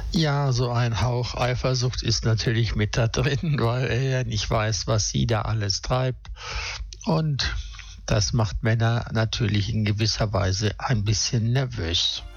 Ja, so ein Hauch Eifersucht ist natürlich mit da drin, weil er ja nicht weiß, was sie da alles treibt. Und das macht Männer natürlich in gewisser Weise ein bisschen nervös.